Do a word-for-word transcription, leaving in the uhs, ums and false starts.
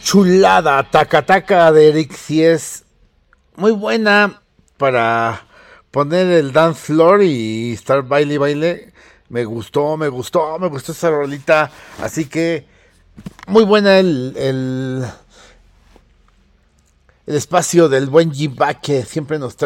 chulada, taca taca de Eric sí es muy buena para poner el dance floor y estar baile baile. Me gustó, me gustó, me gustó esa rolita. Así que muy buena el, el, el espacio del buen Jim Back que siempre nos trae